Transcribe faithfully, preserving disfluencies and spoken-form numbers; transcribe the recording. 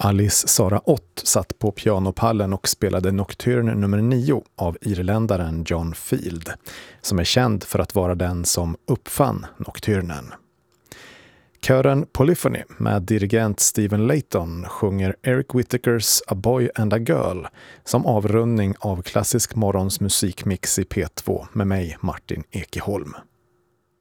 Alice Sara Ott satt på pianopallen och spelade Nocturne nummer nio av irländaren John Field, som är känd för att vara den som uppfann Nocturnen. Kören Polyphony med dirigent Stephen Layton sjunger Eric Whittakers A Boy and a Girl som avrundning av klassisk morgons musikmix i P två med mig, Martin Ekeholm.